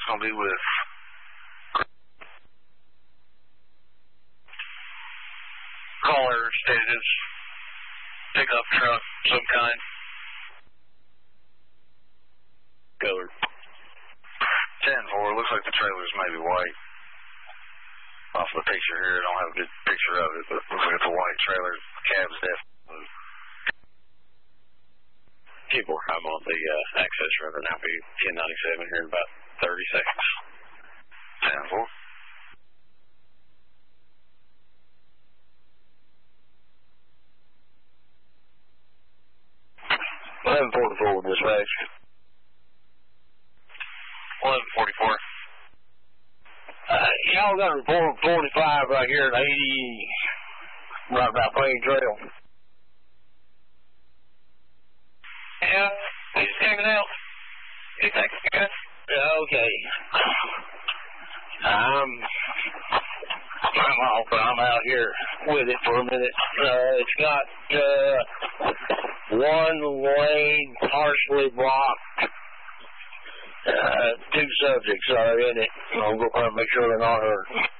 going to be with caller stated as pickup truck, some kind. Color. 10-4, looks like the trailer's maybe white. Off the picture here, I don't have a good picture of it, but looks like it's a white trailer. The cab's definitely. People are I'm on the access road right now for 1097 here in about 30 seconds. 10-4. 1144 dispatch. 1144. Y'all got a report 45 right here at 80, right about Plain Trail. Yeah, he's hanging out. He's taking good. Okay. I'm off, but I'm out here with it for a minute. It's got one lane partially blocked. Two subjects are in it. I'll go ahead and make sure they're not hurt.